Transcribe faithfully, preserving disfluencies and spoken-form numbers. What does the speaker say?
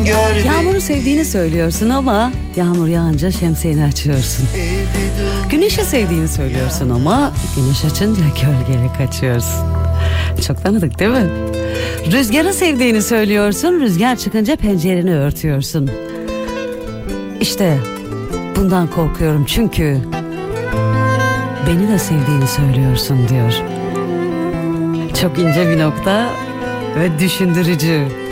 Yağmuru sevdiğini söylüyorsun ama yağmur yağınca şemsiyeni açıyorsun. Güneşi sevdiğini söylüyorsun ama güneş açınca gölgelik açıyorsun. Çok tanıdık değil mi? Rüzgarı sevdiğini söylüyorsun, rüzgar çıkınca pencereni örtüyorsun. İşte bundan korkuyorum çünkü beni de sevdiğini söylüyorsun diyor. Çok ince bir nokta ve düşündürücü.